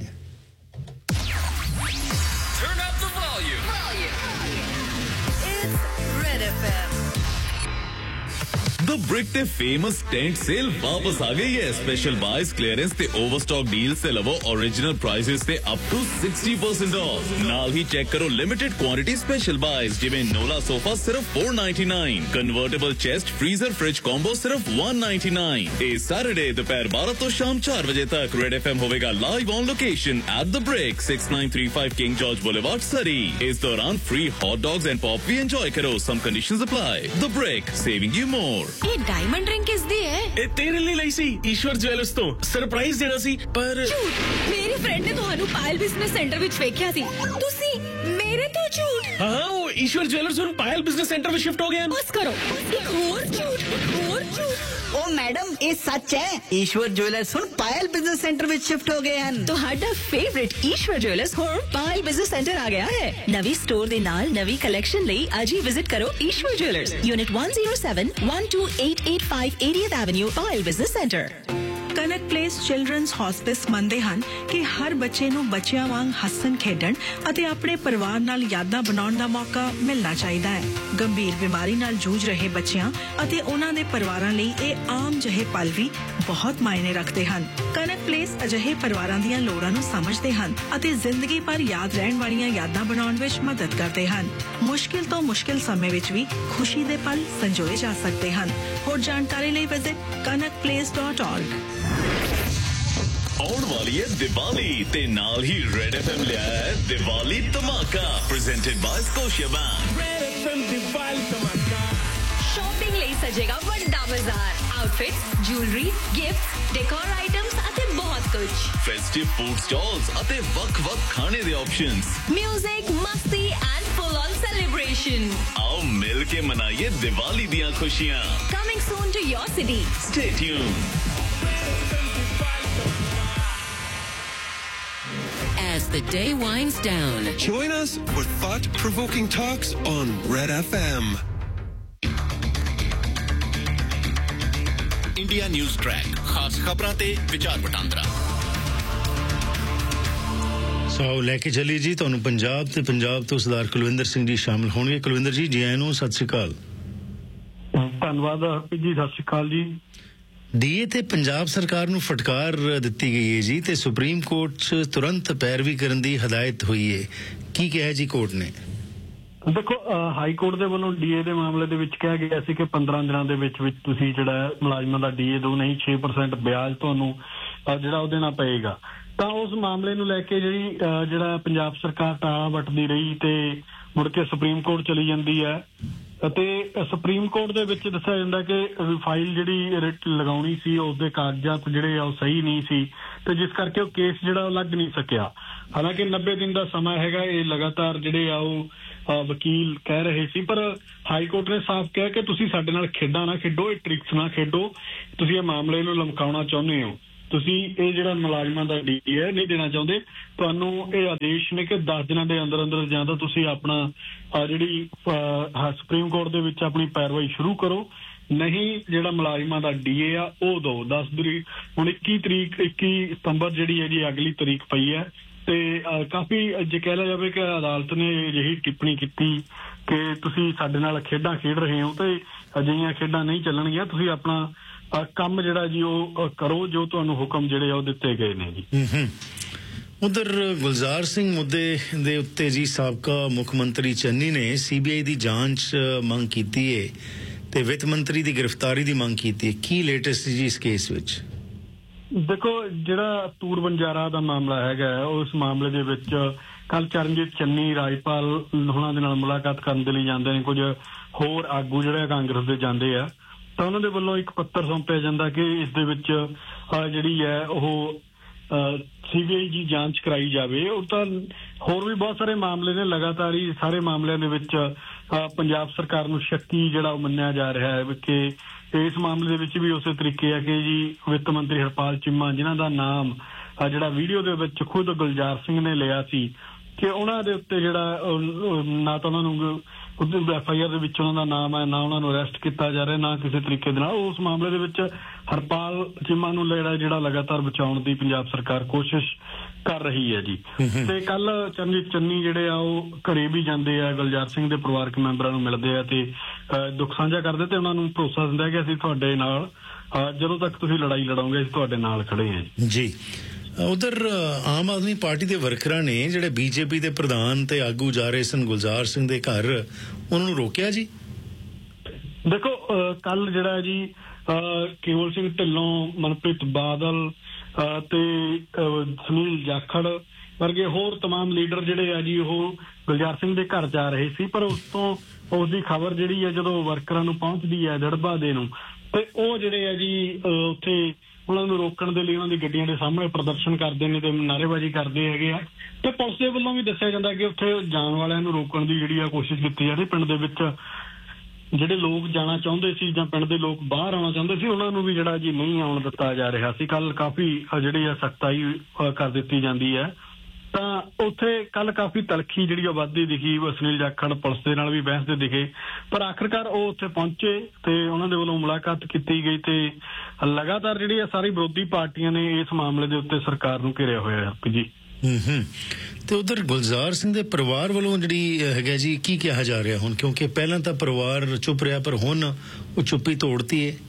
The Brick ਤੇ famous tent sale ਵਾਪਸ ਆ ਗਈ ਹੈ। Special buys, clearance ਤੇ overstock deals ਤੇ ਲਵੋ original prices ਤੇ up to 60% off। ਨਾਲ ਹੀ ਚੈੱਕ ਕਰੋ limited quantity special buys ਜਿਵੇਂ Nola sofa ਸਿਰਫ $499, convertible chest freezer fridge combo ਸਿਰਫ $199। ਇਹ Saturday ਦੁਪਹਿਰ 12 ਤੋਂ ਸ਼ਾਮ 4 ਵਜੇ ਤੱਕ Red FM ਹੋਵੇਗਾ live on location at The Brick 6935 King George Boulevard, Surrey। ਇਸ ਦੌਰਾਨ free hot dogs and pop we enjoy ਕਰੋ। Some conditions apply। The Brick, saving you more। ਇਹ ਡਾਇਮੰਡ ਰਿੰਗ ਕਿਸ ਦੀ ਹੈ? ਇਹ ਤੇਰੇ ਲਈ ਲਈ ਸੀ ਈਸ਼ਵਰ ਜੁਐਲਰਸ ਤੋਂ ਸਰਪ੍ਰਾਈਜ਼ ਦੇਣਾ ਸੀ ਪਰ ਝੂਠ। ਮੇਰੀ ਫਰੈਂਡ ਨੇ ਤੁਹਾਨੂੰ ਪਾਇਲ ਬਿਜ਼ਨਸ ਸੈਂਟਰ ਵਿੱਚ ਵੇਖਿਆ ਸੀ। ਤੁਸੀਂ ਮੇਰੇ ਤੋਂ ਝੂਠ। ਹਾਂ ਉਹ ਈਸ਼ਵਰ ਜੁਐਲਰਸ ਹੁਣ ਪਾਇਲ ਬਿਜ਼ਨਸ ਸੈਂਟਰ ਵਿੱਚ ਸ਼ਿਫਟ ਹੋ ਗਏ ਹਨ। ਬਸ ਕਰੋ ਇੱਕ ਹੋਰ ਝੂਠ। ਉਹ ਮੈਡਮ ਇਹ ਸੱਚ ਹੈ ਈਸ਼ਵਰ ਜੁਐਲਰਸ ਹੁਣ ਪਾਇਲ ਬਿਜ਼ਨਸ ਸੈਂਟਰ ਵਿੱਚ ਸ਼ਿਫਟ ਹੋ ਗਏ ਹਨ। ਤੁਹਾਡਾ ਫੇਵਰਿਟ ਈਸ਼ਵਰ ਜੁਐਲਰਸ ਹੁਣ ਪਾਇਲ ਬਿਜ਼ਨਸ ਸੈਂਟਰ ਆ ਗਿਆ ਹੈ। ਨਵੀਂ ਸਟੋਰ ਦੇ ਨਾਲ ਨਵੀਂ ਕਲੈਕਸ਼ਨ ਲਈ ਅੱਜ ਹੀ ਵਿਜ਼ਿਟ ਕਰੋ ਈਸ਼ਵਰ ਜੁਐਲਰਸ ਯੂਨਿਟ 107 12885 80th Avenue ਪਾਇਲ ਬਿਜ਼ਨਸ ਸੈਂਟਰ। ਕਨਕ ਪਲੇਸ ਚਿਲਡਰਨਸ ਹੌਸਪਿਸ ਮੰਨਦੇ ਹਨ ਕਿ ਹਰ ਬੱਚੇ ਨੂੰ ਬੱਚਿਆਂ ਵਾਂਗ ਹੱਸਣ ਖੇਡਣ ਅਤੇ ਆਪਣੇ ਪਰਿਵਾਰ ਨਾਲ ਯਾਦਾਂ ਬਣਾਉਣ ਦਾ ਮੌਕਾ ਮਿਲਣਾ ਚਾਹੀਦਾ ਹੈ। ਗੰਭੀਰ ਬਿਮਾਰੀ ਨਾਲ ਜੂਝ ਰਹੇ ਬੱਚਿਆਂ ਅਤੇ ਉਹਨਾਂ ਦੇ ਪਰਿਵਾਰਾਂ ਲਈ ਇਹ ਆਮ ਜਿਹੇ ਪਲ ਵੀ ਬਹੁਤ ਮਾਇਨੇ ਰੱਖਦੇ ਹਨ। ਕਨਕ ਪਲੇਸ ਅਜਿਹੇ ਪਰਿਵਾਰਾਂ ਦੀਆਂ ਲੋੜਾਂ ਨੂੰ ਸਮਝਦੇ ਹਨ ਅਤੇ ਜ਼ਿੰਦਗੀ ਭਰ ਯਾਦ ਰਹਿਣ ਵਾਲੀਆਂ ਯਾਦਾਂ ਬਣਾਉਣ ਵਿੱਚ ਮਦਦ ਕਰਦੇ ਹਨ। ਮੁਸ਼ਕਿਲ ਤੋਂ ਮੁਸ਼ਕਿਲ ਸਮੇਂ ਵਿੱਚ ਵੀ ਖੁਸ਼ੀ ਦੇ ਪਲ ਸੰਜੋਏ ਜਾ ਸਕਦੇ ਹਨ। ਹੋਰ ਜਾਣਕਾਰੀ ਲਈ ਵਿਜ਼ਿਟ kanakplace.org। ਆਉਣ ਵਾਲੀ ਹੈ ਦੀਵਾਲੀ ਤੇ ਨਾਲ ਹੀ Red FM ਲਿਆ ਹੈ ਦੀਵਾਲੀ ਧਮਾਕਾ presented by Scotiabank। Red FM Diwali ਧਮਾਕਾ ਸ਼ਾਪਿੰਗ ਲਈ ਸਜੇਗਾ ਵੱਡਾ ਬਾਜ਼ਾਰ। Outfits, jewellery, gifts, decor items ਅਤੇ ਬਹੁਤ ਕੁਝ। Festive food stalls ਅਤੇ ਵੱਖ-ਵੱਖ ਖਾਣੇ ਦੇ ਆਪਸ਼ਨਸ। ਮਿਊਜ਼ਿਕ, ਮਸਤੀ ਐਂਡ ਫੁੱਲ ਔਨ ਸੈਲੀਬ੍ਰੇਸ਼ਨ। ਆਓ ਮਿਲ ਕੇ ਮਨਾਈਏ ਦੀਵਾਲੀ ਦੀਆਂ ਖੁਸ਼ੀਆਂ। Coming soon to your city. Stay tuned। As the day winds down, join us with thought-provoking talks on Red FM. India news track ਖਾਸ ਖਬਰਾਂ ਤੇ ਵਿਚਾਰ ਵਟਾਂਦਰਾ। ਸੋ ਲੈ ਕੇ ਚੱਲੀਏ ਜੀ ਤੁਹਾਨੂੰ ਪੰਜਾਬ ਤੇ ਪੰਜਾਬ ਤੋਂ ਸਰਦਾਰ ਕੁਲਵਿੰਦਰ ਸਿੰਘ ਜੀ ਸ਼ਾਮਲ ਹੋਣਗੇ। ਕੁਲਵਿੰਦਰ ਜੀ ਜੀ ਆਇਆਂ ਨੂੰ ਸਤਿ ਸ਼੍ਰੀ ਅਕਾਲ। ਧੰਨਵਾਦ ਹਰਪ੍ਰੀਤ ਜੀ, ਸਤਿ ਸ਼੍ਰੀ ਅਕਾਲ ਜੀ। ਡੀਏ ਤੇ ਪੰਜਾਬ ਸਰਕਾਰ ਨੂੰ ਫਟਕਾਰ ਦਿੱਤੀ ਗਈ ਹੈ ਜੀ ਤੇ ਸੁਪਰੀਮ ਕੋਰਟ 'ਚ ਤੁਰੰਤ ਪੈਰਵੀ ਕਰਨ ਦੀ ਹਦਾਇਤ ਹੋਈ ਹੈ। ਕੀ ਕਿਹਾ ਜੀ ਕੋਰਟ ਨੇ? ਦੇਖੋ ਹਾਈ ਕੋਰਟ ਦੇ ਵੱਲੋਂ ਡੀਏ ਦੇ ਮਾਮਲੇ ਦੇ ਵਿੱਚ ਕਿਹਾ ਗਿਆ ਸੀ ਕਿ 15 ਦਿਨਾਂ ਦੇ ਵਿੱਚ ਤੁਸੀਂ ਜਿਹੜਾ ਮੁਲਾਜ਼ਮਾਂ ਦਾ ਡੀਏ ਦੋ ਨਹੀਂ 6% ਵਿਆਜ ਤੁਹਾਨੂੰ ਜਿਹੜਾ ਉਹ ਦੇਣਾ ਪਏਗਾ। ਤਾਂ ਉਸ ਮਾਮਲੇ ਨੂੰ ਲੈ ਕੇ ਜਿਹੜਾ ਪੰਜਾਬ ਸਰਕਾਰ ਟਾਲਾਂ ਵੱਟਦੀ ਰਹੀ ਤੇ ਮੁੜ ਕੇ ਸੁਪਰੀਮ ਕੋਰਟ ਚਲੀ ਜਾਂਦੀ ਹੈ ਅਤੇ ਸੁਪਰੀਮ ਕੋਰਟ ਦੇ ਵਿੱਚ ਦੱਸਿਆ ਜਾਂਦਾ ਕਿ ਫਾਈਲ ਜਿਹੜੀ ਰਿਟ ਲਗਾਉਣੀ ਸੀ ਉਸਦੇ ਕਾਗਜ਼ਾਤ ਜਿਹੜੇ ਆ ਉਹ ਸਹੀ ਨਹੀਂ ਸੀ ਤੇ ਜਿਸ ਕਰਕੇ ਉਹ ਕੇਸ ਜਿਹੜਾ ਉਹ ਲੱਗ ਨਹੀਂ ਸਕਿਆ। ਹਾਲਾਂਕਿ 90 ਦਿਨ ਦਾ ਸਮਾਂ ਹੈਗਾ, ਇਹ ਲਗਾਤਾਰ ਜਿਹੜੇ ਆ ਉਹ ਵਕੀਲ ਕਹਿ ਰਹੇ ਸੀ, ਪਰ ਹਾਈ ਕੋਰਟ ਨੇ ਸਾਫ਼ ਕਿਹਾ ਕਿ ਤੁਸੀਂ ਸਾਡੇ ਨਾਲ ਖੇਡਾਂ ਨਾ ਖੇਡੋ, ਇਹ ਟ੍ਰਿਕਸ ਨਾ ਖੇਡੋ, ਤੁਸੀਂ ਇਹ ਮਾਮਲੇ ਨੂੰ ਲਮਕਾਉਣਾ ਚਾਹੁੰਦੇ ਹੋ, ਤੁਸੀਂ ਇਹ ਜਿਹੜਾ ਮੁਲਾਜ਼ਮਾਂ ਦਾ ਡੀ ਹੈ ਨਹੀਂ ਦੇਣਾ ਚਾਹੁੰਦੇ, ਤੁਹਾਨੂੰ ਇਹ ਆਦੇਸ਼ ਨੇ ਕਿ 10 ਦਿਨਾਂ ਦੇ ਅੰਦਰ ਅੰਦਰ ਜਾਂ ਤਾਂ ਤੁਸੀਂ ਆਪਣਾ ਜਿਹੜੀ ਸੁਪਰੀਮ ਕੋਰਟ ਦੇ ਵਿੱਚ ਆਪਣੀ ਪੈਰਵਾਈ ਸ਼ੁਰੂ ਕਰੋ, ਨਹੀਂ ਜਿਹੜਾ ਮੁਲਾਜ਼ਮਾਂ ਦਾ ਡੀਏ ਆ ਉਹ ਦੋ। 10 ਤਰੀਕ ਹੁਣ 21 ਸਤੰਬਰ ਜਿਹੜੀ ਹੈ ਜੀ ਅਗਲੀ ਤਰੀਕ ਪਈ ਹੈ ਤੇ ਕਾਫੀ ਜੇ ਕਹਿ ਲਿਆ ਜਾਵੇ ਕਿ ਅਦਾਲਤ ਨੇ ਅਜਿਹੀ ਟਿੱਪਣੀ ਕੀਤੀ ਕਿ ਤੁਸੀਂ ਸਾਡੇ ਨਾਲ ਖੇਡਾਂ ਖੇਡ ਰਹੇ ਹੋ ਤੇ ਅਜਿਹੀਆਂ ਖੇਡਾਂ ਨਹੀਂ ਚੱਲਣਗੀਆਂ, ਤੁਸੀਂ ਆਪਣਾ ਕੰਮ ਜਿਹੜਾ ਜੀ ਉਹ ਕਰੋ ਜੋ ਤੁਹਾਨੂੰ ਹੁਕਮ ਜਿਹੜੇ ਆ ਉਹ ਦਿੱਤੇ ਗਏ ਨੇ ਜੀ। ਉਧਰ ਗੁਲਜ਼ਾਰ ਸਿੰਘ ਮੁੱਦੇ ਦੇ ਉੱਤੇ ਜੀ ਸਾਬਕਾ ਮੁੱਖ ਮੰਤਰੀ ਚੰਨੀ ਨੇ ਸੀਬੀਆਈ ਦੀ ਜਾਂਚ ਮੰਗ ਕੀਤੀ ਹੈ ਤੇ ਵਿੱਤ ਮੰਤਰੀ ਦੀ ਗ੍ਰਿਫਤਾਰੀ ਦੀ ਮੰਗ ਕੀਤੀ ਹੈ। ਕੀ ਲੇਟੈਸਟ ਜੀ ਇਸ ਕੇਸ ਵਿੱਚ? ਦੇਖੋ, ਜਿਹੜਾ ਤੂਰ ਬੰਜਾਰਾ ਦਾ ਮਾਮਲਾ ਹੈਗਾ ਉਸ ਮਾਮਲੇ ਦੇ ਵਿੱਚ ਕੱਲ ਚਰਨਜੀਤ ਚੰਨੀ ਰਾਜਪਾਲ ਹੋਣਾ ਦੇ ਨਾਲ ਮੁਲਾਕਾਤ ਕਰਨ ਦੇ ਲਈ ਜਾਂਦੇ ਨੇ, ਕੁਝ ਹੋਰ ਆਗੂ ਜਿਹੜੇ ਕਾਂਗਰਸ ਦੇ ਜਾਂਦੇ ਆ ਤਾਂ ਉਹਨਾਂ ਦੇ ਵੱਲੋਂ ਇੱਕ ਪੱਤਰ ਸੌਂਪਿਆ ਜਾਂਦਾ ਕਿ ਇਸ ਦੇ ਵਿੱਚ ਜਿਹੜੀ ਹੈ ਉਹ ਸੀਬੀਆਈ ਦੀ ਜਾਂਚ ਕਰਾਈ ਜਾਵੇ। ਉਹ ਤਾਂ ਹੋਰ ਵੀ ਬਹੁਤ ਸਾਰੇ ਮਾਮਲੇ ਨੇ, ਲਗਾਤਾਰ ਹੀ ਸਾਰੇ ਮਾਮਲਿਆਂ ਦੇ ਵਿੱਚ ਪੰਜਾਬ ਸਰਕਾਰ ਨੂੰ ਸ਼ੱਕੀ ਜਿਹੜਾ ਉਹ ਮੰਨਿਆ ਜਾ ਰਿਹਾ ਹੈ ਕਿ ਇਸ ਮਾਮਲੇ ਦੇ ਵਿੱਚ ਵੀ ਉਸੇ ਤਰੀਕੇ ਹੈ ਕਿ ਜੀ ਵਿੱਤ ਮੰਤਰੀ ਹਰਪਾਲ ਚੀਮਾ ਜਿਨ੍ਹਾਂ ਦਾ ਨਾਮ ਜਿਹੜਾ ਵੀਡੀਓ ਦੇ ਵਿੱਚ ਖੁਦ ਗੁਲਜ਼ਾਰ ਸਿੰਘ ਨੇ ਲਿਆ ਸੀ ਕਿ ਉਹਨਾਂ ਦੇ ਉੱਤੇ ਜਿਹੜਾ ਨਾ ਤਾਂ ਉਹਨਾਂ ਨੂੰ FIR ਦੇ ਵਿੱਚ ਉਹਨਾਂ ਦਾ ਨਾਮ ਹੈ, ਨਾ ਉਹਨਾਂ ਨੂੰ ਅਰੈਸਟ ਕੀਤਾ ਜਾ ਰਿਹਾ, ਨਾ ਕਿਸੇ ਤਰੀਕੇ ਦੇ ਨਾਲ ਉਸ ਮਾਮਲੇ ਦੇ ਵਿੱਚ ਹਰਪਾਲ ਚੀਮਾ ਨੂੰ ਜਿਹੜਾ ਲਗਾਤਾਰ ਬਚਾਉਣ ਦੀ ਪੰਜਾਬ ਸਰਕਾਰ ਕੋਸ਼ਿਸ਼ ਕਰ ਰਹੀ ਹੈ ਜੀ। ਤੇ ਕੱਲ ਚਰਨਜੀਤ ਚੰਨੀ ਜਿਹੜੇ ਆ ਉਹ ਘਰੇ ਵੀ ਜਾਂਦੇ ਆ, ਗੁਲਜ਼ਾਰ ਸਿੰਘ ਦੇ ਪਰਿਵਾਰਕ ਮੈਂਬਰਾਂ ਨੂੰ ਮਿਲਦੇ ਆ ਤੇ ਦੁੱਖ ਸਾਂਝਾ ਕਰਦੇ ਤੇ ਉਹਨਾਂ ਨੂੰ ਭਰੋਸਾ ਦਿੰਦਾ ਕਿ ਅਸੀਂ ਤੁਹਾਡੇ ਨਾਲ ਜਦੋਂ ਤੱਕ ਤੁਸੀਂ ਲੜਾਈ ਲੜੋਗੇ ਅਸੀਂ ਤੁਹਾਡੇ ਨਾਲ ਖੜੇ ਹਾਂ ਜੀ। ਉਧਰ ਆਮ ਆਦਮੀ ਪਾਰਟੀ ਦੇ ਵਰਕਰਾਂ ਨੇ ਜਿਹੜੇ ਬੀਜੇਪੀ ਦੇ ਪ੍ਰਧਾਨ ਤੇ ਆਗੂ ਜਾ ਰਹੇ ਸਨ ਗੁਲਜ਼ਾਰ ਸਿੰਘ ਦੇ ਘਰ, ਉਹਨਾਂ ਨੂੰ ਰੋਕਿਆ ਜੀ। ਦੇਖੋ, ਕੱਲ ਜਿਹੜਾ ਜੀ ਕੇਵਲ ਸਿੰਘ ਢਿੱਲੋਂ, ਮਨਪ੍ਰੀਤ ਬਾਦਲ ਤੇ ਸੁਨੀਲ ਜਾਖੜ ਵਰਗੇ ਹੋਰ ਤਮਾਮ ਲੀਡਰ ਜਿਹੜੇ ਆ ਜੀ ਉਹ ਗੁਲਜ਼ਾਰ ਸਿੰਘ ਦੇ ਘਰ ਜਾ ਰਹੇ ਸੀ, ਪਰ ਉਸ ਤੋਂ ਉਸਦੀ ਖਬਰ ਜਿਹੜੀ ਹੈ ਜਦੋਂ ਵਰਕਰਾਂ ਨੂੰ ਪਹੁੰਚਦੀ ਹੈ ਦੜਬਾ ਦੇ ਨੂੰ ਤੇ ਉਹ ਜਿਹੜੇ ਆ ਜੀ ਉੱਥੇ ਉਹਨਾਂ ਨੂੰ ਰੋਕਣ ਦੇ ਲਈ ਉਹਨਾਂ ਦੀ ਗੱਡੀਆਂ ਦੇ ਸਾਹਮਣੇ ਪ੍ਰਦਰਸ਼ਨ ਕਰਦੇ ਨੇ ਤੇ ਨਾਅਰੇਬਾਜ਼ੀ ਕਰਦੇ ਹੈਗੇ ਆ ਤੇ ਪੁਲਿਸ ਦੇ ਵੱਲੋਂ ਵੀ ਦੱਸਿਆ ਜਾਂਦਾ ਕਿ ਉੱਥੇ ਜਾਣ ਵਾਲਿਆਂ ਨੂੰ ਰੋਕਣ ਦੀ ਜਿਹੜੀ ਆ ਕੋਸ਼ਿਸ਼ ਕੀਤੀ ਜਾਂਦੀ। ਪਿੰਡ ਦੇ ਵਿੱਚ ਜਿਹੜੇ ਲੋਕ ਜਾਣਾ ਚਾਹੁੰਦੇ ਸੀ ਜਾਂ ਪਿੰਡ ਦੇ ਲੋਕ ਬਾਹਰ ਆਉਣਾ ਚਾਹੁੰਦੇ ਸੀ ਉਹਨਾਂ ਨੂੰ ਵੀ ਜਿਹੜਾ ਜੀ ਨਹੀਂ ਆਉਣ ਦਿੱਤਾ ਜਾ ਰਿਹਾ ਸੀ। ਕੱਲ ਕਾਫੀ ਜਿਹੜੀ ਆ ਸਖਤਾਈ ਕਰ ਦਿੱਤੀ ਜਾਂਦੀ ਹੈ ਤਾਂ ਉੱਥੇ ਕੱਲ ਕਾਫੀ ਤਲਖੀ ਜਿਹੜੀ ਆਬਾਦੀ ਦਿਖੀ, ਸੁਨੀਲ ਜਾਖੜ ਪੁਲਿਸ ਦੇ ਨਾਲ ਵੀ ਬਹਿਸਦੇ ਦਿਖੇ, ਪਰ ਆਖਿਰਕਾਰ ਉਹ ਉੱਥੇ ਪਹੁੰਚੇ ਤੇ ਉਹਨਾਂ ਦੇ ਵੱਲੋਂ ਮੁਲਾਕਾਤ ਕੀਤੀ ਗਈ ਤੇ ਲਗਾਤਾਰ ਜਿਹੜੀ ਆ ਸਾਰੀ ਵਿਰੋਧੀ ਪਾਰਟੀਆਂ ਨੇ ਇਸ ਮਾਮਲੇ ਦੇ ਉੱਤੇ ਸਰਕਾਰ ਨੂੰ ਘਿਰਿਆ ਹੋਇਆ ਹੈ ਜੀ। ਤੇ ਉਧਰ ਗੁਲਜ਼ਾਰ ਸਿੰਘ ਦੇ ਪਰਿਵਾਰ ਵੱਲੋਂ ਜਿਹੜੀ ਹੈਗਾ ਜੀ ਕੀ ਕਿਹਾ ਜਾ ਰਿਹਾ ਹੁਣ, ਕਿਉਂਕਿ ਪਹਿਲਾਂ ਤਾਂ ਪਰਿਵਾਰ ਚੁੱਪ ਰਿਹਾ ਪਰ ਹੁਣ ਉਹ ਚੁੱਪੀ ਤੋੜਤੀ ਹੈ?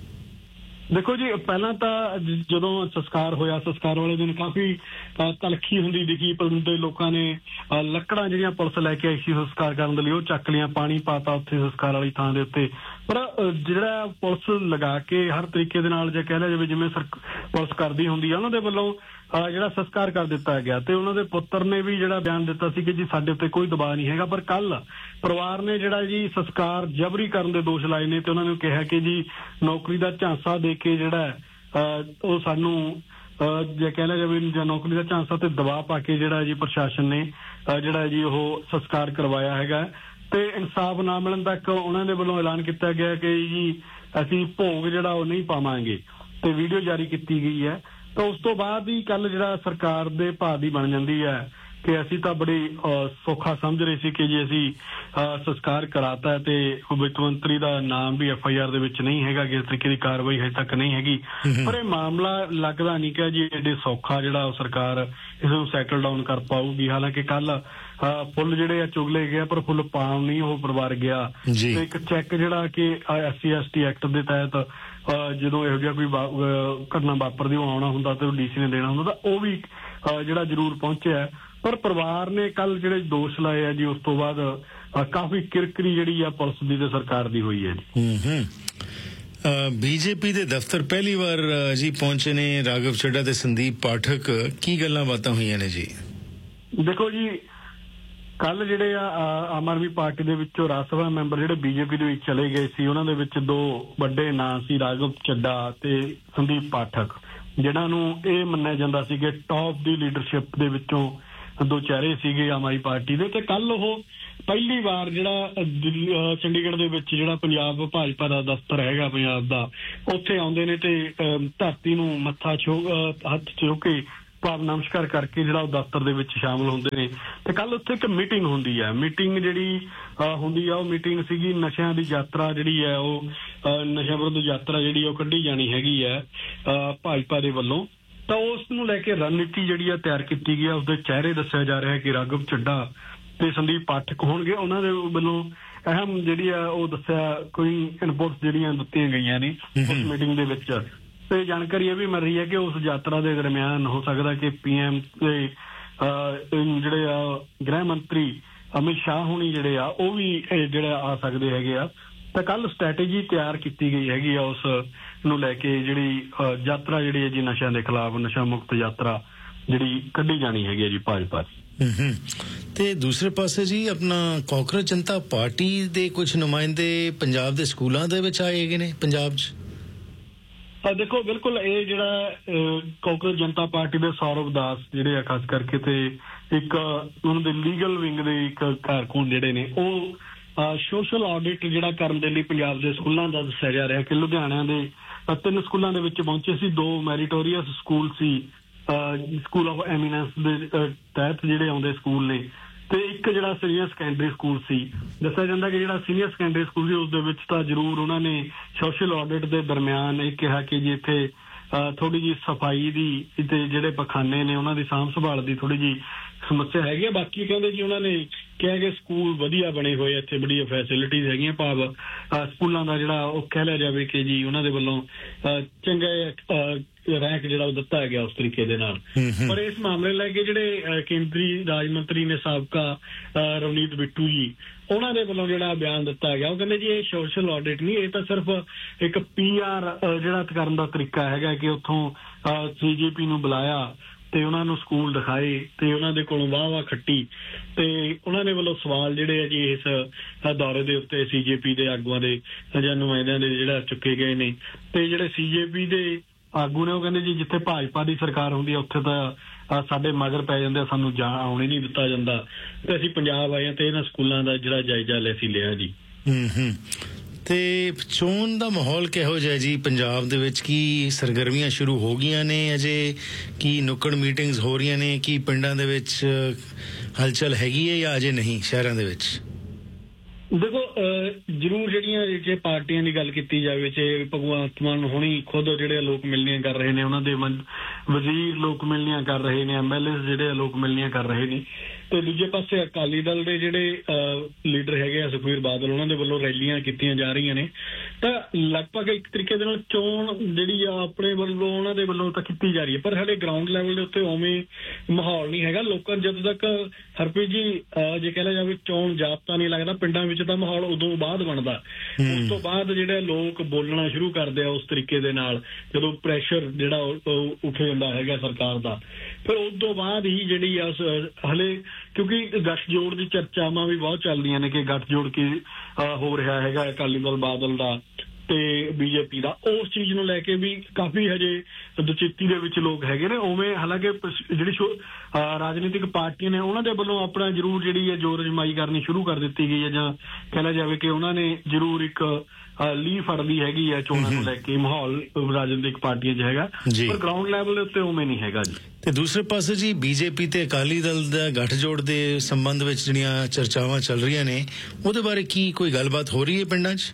ਦੇਖੋ ਜੀ, ਪਹਿਲਾਂ ਤਾਂ ਜਦੋਂ ਸੰਸਕਾਰ ਹੋਇਆ, ਸੰਸਕਾਰ ਵਾਲੇ ਦਿਨ ਕਾਫੀ ਤਲਖੀ ਹੁੰਦੀ ਦਿਖੀ, ਪਿੰਡ ਦੇ ਲੋਕਾਂ ਨੇ ਲੱਕੜਾਂ ਜਿਹੜੀਆਂ ਪੁਲਿਸ ਲੈ ਕੇ ਆਈ ਸੀ ਸੰਸਕਾਰ ਕਰਨ ਦੇ ਲਈ ਉਹ ਚੱਕ ਲਿਆ, ਪਾਣੀ ਪਾਤਾ ਉੱਥੇ ਸੰਸਕਾਰ ਵਾਲੀ ਥਾਂ ਦੇ ਉੱਤੇ, ਪਰ ਜਿਹੜਾ ਪੁਲਿਸ ਲਗਾ ਕੇ ਹਰ ਤਰੀਕੇ ਦੇ ਨਾਲ ਜੇ ਕਹਿ ਲਿਆ ਜਾਵੇ ਜਿਵੇਂ ਪੁਲਿਸ ਕਰਦੀ ਹੁੰਦੀ ਆ ਉਹਨਾਂ ਦੇ ਵੱਲੋਂ ਜਿਹੜਾ ਸੰਸਕਾਰ ਕਰ ਦਿੱਤਾ ਗਿਆ ਤੇ ਉਹਨਾਂ ਦੇ ਪੁੱਤਰ ਨੇ ਵੀ ਜਿਹੜਾ ਬਿਆਨ ਦਿੱਤਾ ਸੀ ਕਿ ਜੀ ਸਾਡੇ ਉੱਤੇ ਕੋਈ ਦਬਾਅ ਨਹੀਂ ਹੈਗਾ, ਪਰ ਕੱਲ ਪਰਿਵਾਰ ਨੇ ਜਿਹੜਾ ਜੀ ਸੰਸਕਾਰ ਜਬਰੀ ਕਰਨ ਦੇ ਦੋਸ਼ ਲਾਏ ਨੇ ਤੇ ਉਹਨਾਂ ਨੂੰ ਕਿਹਾ ਕਿ ਜੀ ਨੌਕਰੀ ਦਾ ਝਾਂਸਾ ਦੇ ਕੇ ਜਿਹੜਾ ਉਹ ਸਾਨੂੰ ਜੇ ਕਹਿ ਲਿਆ ਜਾਵੇ ਜਾਂ ਨੌਕਰੀ ਦਾ ਝਾਂਸਾ ਤੇ ਦਬਾਅ ਪਾ ਕੇ ਜਿਹੜਾ ਜੀ ਪ੍ਰਸ਼ਾਸਨ ਨੇ ਜਿਹੜਾ ਜੀ ਉਹ ਸੰਸਕਾਰ ਕਰਵਾਇਆ ਹੈਗਾ ਤੇ ਇਨਸਾਫ ਨਾ ਮਿਲਣ ਤੱਕ ਉਹਨਾਂ ਦੇ ਵੱਲੋਂ ਐਲਾਨ ਕੀਤਾ ਗਿਆ ਕਿ ਜੀ ਅਸੀਂ ਭੋਗ ਜਿਹੜਾ ਉਹ ਨਹੀਂ ਪਾਵਾਂਗੇ ਤੇ ਵੀਡੀਓ ਜਾਰੀ ਕੀਤੀ ਗਈ ਹੈ। ਤਾਂ ਉਸ ਤੋਂ ਬਾਅਦ ਹੀ ਕੱਲ ਜਿਹੜਾ ਸਰਕਾਰ ਦੇ ਭਾਅ ਦੀ ਬਣ ਜਾਂਦੀ ਹੈ ਕਿ ਅਸੀਂ ਤਾਂ ਬੜੀ ਸੌਖਾ ਸਮਝ ਰਹੇ ਸੀ ਕਿ ਜੀ ਅਸੀਂ ਸੰਸਕਾਰ ਕਰਾਤਾ ਤੇ ਵਿੱਤ ਮੰਤਰੀ ਦਾ ਨਾਮ ਵੀ FIR ਦੇ ਵਿੱਚ ਨਹੀਂ ਹੈਗਾ, ਕਿਸ ਤਰੀਕੇ ਦੀ ਕਾਰਵਾਈ ਹਜੇ ਤੱਕ ਨਹੀਂ ਹੈਗੀ, ਪਰ ਇਹ ਮਾਮਲਾ ਲੱਗਦਾ ਨਹੀਂ ਕਿ ਜੀ ਐਡੇ ਸੌਖਾ ਜਿਹੜਾ ਸਰਕਾਰ ਇਸ ਨੂੰ ਸੈਟਲ ਡਾਊਨ ਕਰ ਪਾਊਗੀ। ਹਾਲਾਂਕਿ ਕੱਲ ਫੁੱਲ ਜਿਹੜੇ ਆ ਚੁਗਲੇ ਗਏ ਪਰ ਫੁੱਲ ਪਾਉਣ ਨਹੀਂ ਉਹ ਪਰਿਵਾਰ ਗਿਆ ਤੇ ਇੱਕ ਚੈੱਕ ਜਿਹੜਾ ਕਿ SC/ST ਐਕਟ ਦੇ ਤਹਿਤ ਜਦੋਂ ਇਹੋ ਜਿਹਾ ਕੋਈ ਘਟਨਾ ਵਾਪਰਦੀ ਉਹ ਆਉਣਾ ਹੁੰਦਾ ਤੇ DC ਨੇ ਦੇਣਾ ਹੁੰਦਾ ਤਾਂ ਉਹ ਵੀ ਜਿਹੜਾ ਜ਼ਰੂਰ ਪਹੁੰਚਿਆ, ਪਰ ਪਰਿਵਾਰ ਨੇ ਕੱਲ ਜਿਹੜੇ ਦੋਸ਼ ਲਾਏ ਆ ਜੀ ਉਸ ਤੋਂ ਬਾਅਦ ਕਾਫੀ ਕਿਰਕਰੀ ਜਿਹੜੀ ਆ ਪੁਲਿਸ ਦੀ ਤੇ ਸਰਕਾਰ ਦੀ ਹੋਈ ਹੈ ਜੀ। ਬੀਜੇਪੀ ਦੇ ਦਫ਼ਤਰ ਪਹਿਲੀ ਵਾਰ ਜੀ ਪਹੁੰਚੇ ਨੇ ਰਾਘਵ ਚੱਡਾ ਤੇ ਸੰਦੀਪ ਪਾਠਕ, ਕੀ ਗੱਲਾਂ ਬਾਤਾਂ ਹੋਈਆਂ ਨੇ ਜੀ? ਦੇਖੋ ਜੀ, ਕੱਲ ਜਿਹੜੇ ਆ ਆਮ ਆਦਮੀ ਪਾਰਟੀ ਦੇ ਵਿੱਚੋਂ ਰਾਜ ਸਭਾ ਮੈਂਬਰ ਜਿਹੜੇ ਬੀਜੇਪੀ ਦੇ ਵਿੱਚ ਚਲੇ ਗਏ ਸੀ, ਉਹਨਾਂ ਦੇ ਵਿੱਚ ਦੋ ਵੱਡੇ ਨਾਂ ਸੀ, ਰਾਘਵ ਚੱਡਾ ਤੇ ਸੰਦੀਪ ਪਾਠਕ, ਜਿਹਨਾਂ ਨੂੰ ਇਹ ਮੰਨਿਆ ਜਾਂਦਾ ਸੀ ਕਿ ਟੌਪ ਦੀ ਲੀਡਰਸ਼ਿਪ ਦੇ ਵਿੱਚੋਂ ਦੋ ਚਿਹਰੇ ਸੀਗੇ ਆਮ ਆਦਮੀ ਪਾਰਟੀ ਦੇ। ਤੇ ਕੱਲ ਉਹ ਪਹਿਲੀ ਵਾਰ ਜਿਹੜਾ ਚੰਡੀਗੜ੍ਹ ਦੇ ਵਿੱਚ ਜਿਹੜਾ ਪੰਜਾਬ ਭਾਜਪਾ ਦਾ ਦਫ਼ਤਰ ਹੈਗਾ ਪੰਜਾਬ ਦਾ, ਉੱਥੇ ਆਉਂਦੇ ਨੇ ਤੇ ਧਰਤੀ ਨੂੰ ਮੱਥਾ ਹੱਥ ਛੋ ਕੇ ਭਾਵ ਨਮਸਕਾਰ ਕਰਕੇ ਜਿਹੜਾ ਉਹ ਦਫ਼ਤਰ ਦੇ ਵਿੱਚ ਸ਼ਾਮਲ ਹੁੰਦੇ ਨੇ। ਤੇ ਕੱਲ ਉੱਥੇ ਇੱਕ ਮੀਟਿੰਗ ਹੁੰਦੀ ਹੈ। ਮੀਟਿੰਗ ਜਿਹੜੀ ਹੁੰਦੀ ਆ, ਉਹ ਮੀਟਿੰਗ ਸੀਗੀ ਨਸ਼ਿਆਂ ਦੀ ਯਾਤਰਾ ਜਿਹੜੀ ਹੈ, ਉਹ ਨਸ਼ਾ ਵਿਰੁੱਧ ਯਾਤਰਾ ਜਿਹੜੀ ਉਹ ਕੱਢੀ ਜਾਣੀ ਹੈਗੀ ਹੈ ਭਾਜਪਾ ਦੇ ਵੱਲੋਂ। ਤਾਂ ਉਸ ਨੂੰ ਲੈ ਕੇ ਰਣਨੀਤੀ ਜਿਹੜੀ ਆ ਤਿਆਰ ਕੀਤੀ ਗਈ ਆ। ਉਸਦੇ ਚਿਹਰੇ ਦੱਸਿਆ ਜਾ ਰਿਹਾ ਕਿ ਰਾਘਵ ਚੱਡਾ ਤੇ ਸੰਦੀਪ ਪਾਠਕ ਹੋਣਗੇ। ਉਹਨਾਂ ਦੇ ਵੱਲੋਂ ਅਹਿਮ ਜਿਹੜੀ ਆ ਉਹ ਦੱਸਿਆ ਕੋਈ ਇਨਪੁਟਸ ਜਿਹੜੀਆਂ ਦਿੱਤੀਆਂ ਗਈਆਂ ਨੇ ਉਸ ਮੀਟਿੰਗ ਦੇ ਵਿੱਚ। ਤੇ ਜਾਣਕਾਰੀ ਇਹ ਵੀ ਮਿਲ ਰਹੀ ਹੈ ਕਿ ਉਸ ਯਾਤਰਾ ਦੇ ਦਰਮਿਆਨ ਹੋ ਸਕਦਾ ਕਿ PM ਦੇ ਜਿਹੜੇ ਆ ਗ੍ਰਹਿ ਮੰਤਰੀ ਅਮਿਤ ਸ਼ਾਹ ਹੋਣੀ ਜਿਹੜੇ ਆ ਉਹ ਵੀ ਜਿਹੜੇ ਆ ਸਕਦੇ ਹੈਗੇ ਆ। ਤਾਂ ਕੱਲ ਸਟ੍ਰੈਟੇਜੀ ਤਿਆਰ ਕੀਤੀ ਗਈ ਹੈਗੀ ਆ ਉਸ ਨੂੰ ਲੈ ਕੇ, ਜਿਹੜੀ ਯਾਤਰਾ ਜਿਹੜੀ ਹੈ ਜੀ ਨਸ਼ਿਆਂ ਦੇ ਖਿਲਾਫ, ਨਸ਼ਾ ਮੁਕਤ ਯਾਤਰਾ ਜਿਹੜੀ ਕੱਢੀ ਜਾਣੀ ਹੈਗੀ ਹੈ ਜੀ ਭਾਜਪਾ ਦੀ। ਤੇ ਦੂਸਰੇ ਪਾਸੇ ਜੀ ਆਪਣਾ ਕਾਂਗਰਸ ਜਨਤਾ ਪਾਰਟੀ ਦੇ ਕੁਝ ਨੁਮਾਇੰਦੇ ਪੰਜਾਬ ਦੇ ਸਕੂਲਾਂ ਦੇ ਵਿੱਚ ਆਏ ਹੈਗੇ ਨੇ ਪੰਜਾਬ 'ਚ। ਦੇਖੋ, ਬਿਲਕੁਲ ਇਹ ਜਿਹੜਾ ਕਾਂਗਰਸ ਜਨਤਾ ਪਾਰਟੀ ਦੇ ਸੌਰਵ ਦਾਸ ਜਿਹੜੇ ਆ ਖਾਸ ਕਰਕੇ, ਤੇ ਇੱਕ ਉਹਨਾਂ ਦੇ ਲੀਗਲ ਵਿੰਗ ਦੇ ਇੱਕ ਕਾਰਕੁਨ ਜਿਹੜੇ ਨੇ, ਉਹ ਸੋਸ਼ਲ ਆਡਿਟ ਜਿਹੜਾ ਕਰਨ ਦੇ ਲਈ ਪੰਜਾਬ ਦੇ ਸਕੂਲਾਂ ਦਾ ਦੱਸਿਆ ਜਾ ਰਿਹਾ ਕਿ ਲੁਧਿਆਣਾ ਦੇ 3 ਸਕੂਲਾਂ ਦੇ ਵਿੱਚ ਪਹੁੰਚੇ ਸੀ। 2 meritorious school C, school of eminence ਦੇ ਤਹਿਤ ਜਿਹੜੇ ਆਉਂਦੇ ਸਕੂਲ ਨੇ, ਤੇ ਇੱਕ ਜਿਹੜਾ ਸੀਨੀਅਰ ਸੈਕੰਡਰੀ ਸਕੂਲ ਸੀ। ਦੱਸਿਆ ਜਾਂਦਾ ਕਿ ਜਿਹੜਾ ਸੀਨੀਅਰ ਸੈਕੰਡਰੀ ਸਕੂਲ ਸੀ ਉਸ ਦੇ ਵਿੱਚ ਤਾਂ ਜ਼ਰੂਰ ਉਹਨਾਂ ਨੇ ਸੋਸ਼ਲ ਆਡਿਟ ਦੇ ਦਰਮਿਆਨ ਇਹ ਕਿਹਾ ਕਿ ਜੀ ਇੱਥੇ ਥੋੜੀ ਜਿਹੀ ਸਫਾਈ ਦੀ ਤੇ ਜਿਹੜੇ ਪਖਾਨੇ ਨੇ ਉਹਨਾਂ ਦੀ ਸਾਂਭ ਸੰਭਾਲ ਦੀ ਥੋੜੀ ਜਿਹੀ ਸਮੱਸਿਆ ਹੈਗੀ ਆ। ਬਾਕੀ ਕਹਿੰਦੇ ਜੀ ਉਹਨਾਂ ਨੇ ਕਿਹਾ ਕਿ ਸਕੂਲ ਵਧੀਆ ਬਣੇ ਹੋਏ, ਇੱਥੇ ਬੜੀਆਂ ਫੈਸਿਲਿਟੀਜ਼ ਹੈਗੀਆਂ, ਭਾਵ ਸਕੂਲਾਂ ਦਾ ਜਿਹੜਾ ਉਹ ਕਹਿ ਲਿਆ ਜਾਵੇ ਕਿ ਜੀ ਉਹਨਾਂ ਦੇ ਵੱਲੋਂ ਚੰਗਾ ਰੈਂਕ ਜਿਹੜਾ ਉਹ ਦਿੱਤਾ ਗਿਆ ਉਸ ਤਰੀਕੇ ਦੇ ਨਾਲ। ਪਰ ਇਸ ਮਾਮਲੇ ਲੈ ਕੇ ਜਿਹੜੇ ਕੇਂਦਰੀ ਰਾਜ ਮੰਤਰੀ ਨੇ ਸਾਬਕਾ ਰਵਨੀਤ ਬਿੱਟੂ ਜੀ, ਉਹਨਾਂ ਦੇ ਵੱਲੋਂ ਜਿਹੜਾ ਬਿਆਨ ਦਿੱਤਾ ਗਿਆ, ਉਹ ਕਹਿੰਦੇ ਜੀ ਇਹ ਸੋਸ਼ਲ ਆਡਿਟ ਨਹੀਂ, ਇਹ ਤਾਂ ਸਿਰਫ ਇੱਕ PR ਜਿਹੜਾ ਕਰਨ ਦਾ ਤਰੀਕਾ ਹੈਗਾ ਕਿ ਉੱਥੋਂ CJP ਨੂੰ ਬੁਲਾਇਆ ਤੇ ਉਹਨਾਂ ਨੂੰ ਸਕੂਲ ਦਿਖਾਏ ਤੇ ਉਹਨਾਂ ਦੇ ਕੋਲੋਂ ਵਾਹ ਖੱਟੀ, ਤੇ ਉਹਨਾਂ ਦੇ ਵੱਲੋਂ ਸਵਾਲ ਜਿਹੜੇ ਆ ਜੀ ਇਸ ਦੌਰੇ ਦੇ ਉੱਤੇ CJP ਦੇ ਆਗੂਆਂ ਦੇ ਜਾਂ ਨੁਮਾਇੰਦਿਆਂ ਦੇ ਜਿਹੜਾ ਚੁੱਕੇ ਗਏ ਨੇ। ਤੇ ਜਿਹੜੇ CJP ਦੇ ਆਗੂ ਨੇ ਉਹ ਕਹਿੰਦੇ ਜੀ ਜਿੱਥੇ ਭਾਜਪਾ ਦੀ ਸਰਕਾਰ ਹੁੰਦੀ ਆ ਉੱਥੇ ਤਾਂ ਸਾਡੇ ਮਗਰ ਪੈ ਜਾਂਦੇ, ਸਾਨੂੰ ਆਉਣ ਹੀ ਨਹੀਂ ਦਿੱਤਾ ਜਾਂਦਾ, ਤੇ ਅਸੀਂ ਪੰਜਾਬ ਆਏ ਤੇ ਇਹਨਾਂ ਸਕੂਲਾਂ ਦਾ ਜਿਹੜਾ ਜਾਇਜ਼ਾ ਲਿਆ ਜੀ। ਤੇ ਚੋਣ ਦਾ ਮਾਹੌਲ ਕਿਹੋ ਜਿਹਾ ਜੀ ਪੰਜਾਬ ਦੇ ਵਿੱਚ? ਕੀ ਸਰਗਰਮੀਆਂ ਸ਼ੁਰੂ ਹੋ ਗਈਆਂ ਨੇ ਅਜੇ? ਕੀ ਨੁੱਕੜ ਮੀਟਿੰਗਸ ਹੋ ਰਹੀਆਂ ਨੇ? ਕੀ ਪਿੰਡਾਂ ਦੇ ਵਿੱਚ ਹਲਚਲ ਹੈਗੀ ਹੈ ਜਾਂ ਅਜੇ ਨਹੀਂ ਸ਼ਹਿਰਾਂ ਦੇ ਵਿੱਚ? ਦੇਖੋ, ਜ਼ਰੂਰ ਜਿਹੜੀਆਂ ਜੇ ਪਾਰਟੀਆਂ ਦੀ ਗੱਲ ਕੀਤੀ ਜਾਵੇ, ਜੇ ਭਗਵੰਤ ਮਾਨ ਹੁਣੀ ਖੁਦ ਜਿਹੜੇ ਲੋਕ ਮਿਲਣੀਆਂ ਕਰ ਰਹੇ ਨੇ, ਉਹਨਾਂ ਦੇ ਵਜ਼ੀਰ ਲੋਕ ਮਿਲਣੀਆਂ ਕਰ ਰਹੇ ਨੇ, MLAs ਜਿਹੜੇ ਲੋਕ ਮਿਲਣੀਆਂ ਕਰ ਰਹੇ ਨੇ, ਤੇ ਦੂਜੇ ਪਾਸੇ ਅਕਾਲੀ ਦਲ ਦੇ ਜਿਹੜੇ ਲੀਡਰ ਹੈਗੇ ਆ ਸੁਖਬੀਰ ਬਾਦਲ, ਉਹਨਾਂ ਦੇ ਵੱਲੋਂ ਰੈਲੀਆਂ ਕੀਤੀਆਂ ਜਾ ਰਹੀਆਂ ਨੇ। ਤਾਂ ਲਗਭਗ ਇੱਕ ਤਰੀਕੇ ਦੇ ਨਾਲ ਚੋਣ ਜਿਹੜੀ ਆ ਆਪਣੇ ਵੱਲੋਂ ਉਹਨਾਂ ਦੇ ਵੱਲੋਂ ਤਾਂ ਕੀਤੀ ਜਾ ਰਹੀ ਹੈ, ਪਰ ਸਾਡੇ ਗਰਾਊਂਡ ਲੈਵਲ ਦੇ ਉੱਤੇ ਉਵੇਂ ਮਾਹੌਲ ਨਹੀਂ ਹੈਗਾ। ਲੋਕਾਂ ਜਦੋਂ ਤੱਕ ਹਰਪ੍ਰੀਤ ਜੀ ਜੇ ਕਹਿ ਲਿਆ ਜਾਵੇ ਚੋਣ ਜਾਬਤਾ ਨਹੀਂ ਲੱਗਦਾ, ਪਿੰਡਾਂ ਵਿੱਚ ਤਾਂ ਮਾਹੌਲ ਉਦੋਂ ਬਾਅਦ ਬਣਦਾ। ਉਸ ਤੋਂ ਬਾਅਦ ਜਿਹੜੇ ਲੋਕ ਬੋਲਣਾ ਸ਼ੁਰੂ ਕਰਦੇ ਆ ਉਸ ਤਰੀਕੇ ਦੇ ਨਾਲ, ਜਦੋਂ ਪ੍ਰੈਸ਼ਰ ਜਿਹੜਾ ਉੱਠ ਜਾਂਦਾ ਹੈਗਾ ਸਰਕਾਰ ਦਾ, ਫਿਰ ਉਸ ਤੋਂ ਬਾਅਦ ਹੀ ਜਿਹੜੀ ਆ ਹਲੇ, ਕਿਉਂਕਿ ਗੱਠਜੋੜ ਦੀ ਚਰਚਾਵਾਂ ਵੀ ਬਹੁਤ ਚੱਲਦੀਆਂ ਨੇ ਕਿ ਗੱਠਜੋੜ ਕੀ ਹੋ ਰਿਹਾ ਹੈਗਾ ਅਕਾਲੀ ਦਲ ਬਾਦਲ ਦਾ ਤੇ BJP ਦਾ, ਉਸ ਚੀਜ਼ ਨੂੰ ਲੈ ਕੇ ਵੀ ਕਾਫੀ ਹਜੇ ਦੁਚਿੱਤੀ ਦੇ ਵਿੱਚ ਲੋਕ ਹੈਗੇ ਨੇ। ਉਵੇਂ ਹਾਲਾਂਕਿ ਜਿਹੜੀ ਰਾਜਨੀਤਿਕ ਪਾਰਟੀਆਂ ਨੇ ਉਹਨਾਂ ਦੇ ਵੱਲੋਂ ਆਪਣਾ ਜ਼ਰੂਰ ਜਿਹੜੀ ਹੈ ਜ਼ੋਰ ਅਜ਼ਮਾਈ ਕਰਨੀ ਸ਼ੁਰੂ ਕਰ ਦਿੱਤੀ ਗਈ ਹੈ, ਜਾਂ ਕਹਿ ਜਾਵੇ ਕਿ ਉਹਨਾਂ ਨੇ ਜ਼ਰੂਰ ਇੱਕ ਲੀਹ ਫੜਦੀ ਹੈਗੀ ਹੈ ਚੋਣਾਂ ਨੂੰ ਲੈ ਕੇ। ਮਾਹੌਲ ਰਾਜਨੀਤਿਕ ਪਾਰਟੀਆਂ 'ਚ ਹੈਗਾ, ਪਰ ਗਰਾਊਂਡ ਲੈਵਲ ਦੇ ਉੱਤੇ ਉਵੇਂ ਨਹੀਂ ਹੈਗਾ ਜੀ। ਤੇ ਦੂਸਰੇ ਪਾਸੇ ਜੀ BJP ਤੇ ਅਕਾਲੀ ਦਲ ਦਾ ਗੱਠਜੋੜ ਦੇ ਸੰਬੰਧ ਵਿੱਚ ਜਿਹੜੀਆਂ ਚਰਚਾਵਾਂ ਚੱਲ ਰਹੀਆਂ ਨੇ, ਉਹਦੇ ਬਾਰੇ ਕੀ ਕੋਈ ਗੱਲਬਾਤ ਹੋ ਰਹੀ ਹੈ ਪਿੰਡਾਂ 'ਚ?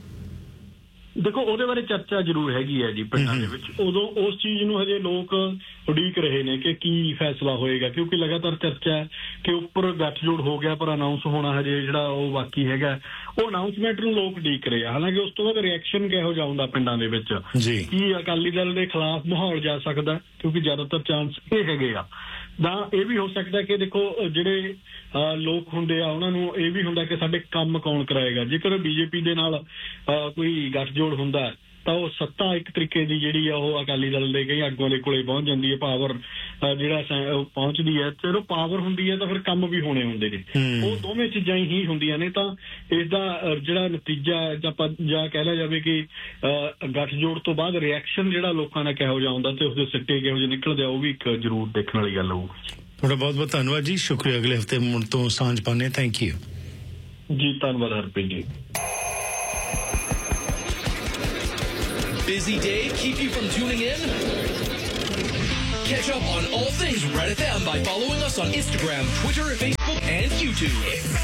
ਦੇਖੋ, ਉਹਦੇ ਬਾਰੇ ਚਰਚਾ ਜ਼ਰੂਰ ਹੈਗੀ ਹੈ ਜੀ ਪਿੰਡਾਂ ਦੇ ਵਿੱਚ। ਉਦੋਂ ਉਸ ਚੀਜ਼ ਨੂੰ ਹਜੇ ਲੋਕ ਉਡੀਕ ਰਹੇ ਨੇ ਕਿ ਕੀ ਫੈਸਲਾ ਹੋਏਗਾ, ਕਿਉਂਕਿ ਲਗਾਤਾਰ ਚਰਚਾ ਹੈ ਕਿ ਉੱਪਰ ਗੱਠਜੋੜ ਹੋ ਗਿਆ ਪਰ ਅਨਾਉਂਸ ਹੋਣਾ ਹਜੇ ਜਿਹੜਾ ਉਹ ਬਾਕੀ ਹੈਗਾ। ਉਹ ਅਨਾਉਂਸਮੈਂਟ ਨੂੰ ਲੋਕ ਉਡੀਕ ਰਹੇ ਆ। ਹਾਲਾਂਕਿ ਉਸ ਤੋਂ ਬਾਅਦ ਰਿਐਕਸ਼ਨ ਕਿਹੋ ਜਿਹਾ ਹੁੰਦਾ ਪਿੰਡਾਂ ਦੇ ਵਿੱਚ, ਕੀ ਅਕਾਲੀ ਦਲ ਦੇ ਖਿਲਾਫ ਮਾਹੌਲ ਜਾ ਸਕਦਾ, ਕਿਉਂਕਿ ਜ਼ਿਆਦਾਤਰ ਚਾਂਸ ਇਹ ਹੈਗੇ ਆ। ਤਾਂ ਇਹ ਵੀ ਹੋ ਸਕਦਾ ਕਿ ਦੇਖੋ ਜਿਹੜੇ ਲੋਕ ਹੁੰਦੇ ਆ ਉਹਨਾਂ ਨੂੰ ਇਹ ਵੀ ਹੁੰਦਾ ਕਿ ਸਾਡੇ ਕੰਮ ਕੌਣ ਕਰਾਏਗਾ। ਜੇਕਰ BJP ਦੇ ਨਾਲ ਕੋਈ ਗੱਠਜੋੜ ਹੁੰਦਾ ਤਾਂ ਉਹ ਸੱਤਾ ਇੱਕ ਤਰੀਕੇ ਦੀ ਜਿਹੜੀ ਆ ਉਹ ਅਕਾਲੀ ਦਲ ਦੇ ਕਈ ਆਗੂਆਂ ਦੇ ਕੋਲੇ ਪਹੁੰਚ ਜਾਂਦੀ ਹੈ, ਪਾਵਰ ਜਿਹੜਾ ਪਹੁੰਚਦੀ ਹੈ। ਚਲੋ ਪਾਵਰ ਹੁੰਦੀ ਹੈ ਤਾਂ ਫਿਰ ਕੰਮ ਵੀ ਹੋਣੇ ਹੁੰਦੇ ਨੇ, ਉਹ ਦੋਵੇਂ ਚੀਜ਼ਾਂ ਹੀ ਹੁੰਦੀਆਂ ਨੇ। ਤਾਂ ਇਸ ਦਾ ਜਿਹੜਾ ਨਤੀਜਾ ਜਾਂ ਕਹਿ ਲਿਆ ਜਾਵੇ ਕਿ ਗੱਠਜੋੜ ਤੋਂ ਬਾਅਦ ਰਿਐਕਸ਼ਨ ਜਿਹੜਾ ਲੋਕਾਂ ਦਾ ਕਿਹੋ ਜਿਹਾ ਹੁੰਦਾ ਤੇ ਉਸਦੇ ਸਿੱਟੇ ਕਿਹੋ ਜਿਹੇ ਨਿਕਲਦੇ ਆ, ਉਹ ਵੀ ਇੱਕ ਜ਼ਰੂਰ ਦੇਖਣ ਵਾਲੀ ਗੱਲ ਹੋਊਗੀ। ਤੁਹਾਡਾ ਬਹੁਤ ਬਹੁਤ ਧੰਨਵਾਦ ਜੀ, ਸ਼ੁਕਰੀਆ। ਅਗਲੇ ਹਫਤੇ ਮੁੜ ਤੋਂ ਸਾਂਝ ਪਾਣੇ। ਥੈਂਕ ਯੂ ਜੀ। ਧੰਨਵਾਦ Harpreet ji. Busy day keep you from tuning in? Catch up on all things Red FM by following us on Instagram, Twitter, Facebook, and YouTube.